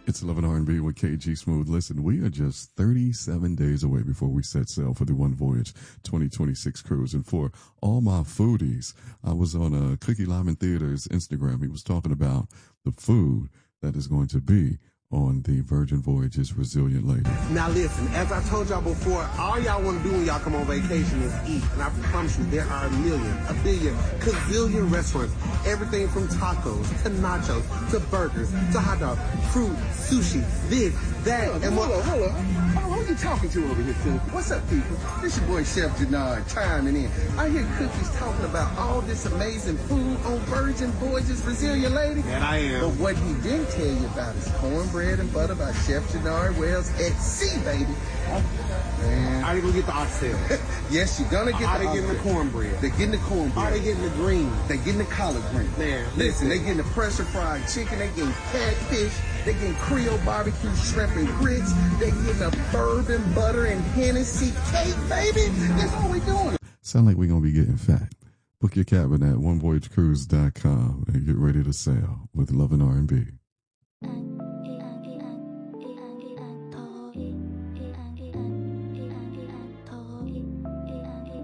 It's 11 R&B with KG Smooth. Listen, we are just 37 days away before we set sail for the One Voyage 2026 cruise. And for all my foodies, I was on Cookie Lyman Theater's Instagram. He was talking about the food that is going to be on the Virgin Voyage's Resilient Lady. Now listen, as I told y'all before, all y'all want to do when y'all come on vacation is eat. And I promise you, there are a billion, gazillion restaurants. Everything from tacos to nachos to burgers to hot dogs, fruit, sushi, this, that, and more. Hold on. Who you talking to over here, Philip? What's up, people? This your boy Chef Jannard, chiming in. I hear Cookies talking about all this amazing food on Virgin Voyage's Resilient Lady. And I am. But what he didn't tell you about is cornbread and butter by Chef Jannard Wells at sea, baby. Man. Are they gonna get the oxtail? Yes, you're gonna get Are they getting the cornbread? They're getting the cornbread. Are they getting the green? They're getting the collard green. Man, listen, they're getting the pressure fried chicken. They're getting catfish. They're getting Creole barbecue shrimp and grits. They're getting a bourbon, butter, and Hennessy cake, baby. That's all we're doing. Sound like we're going to be getting fat. Book your cabin at onevoyagecruise.com and get ready to sail with Love and R&B.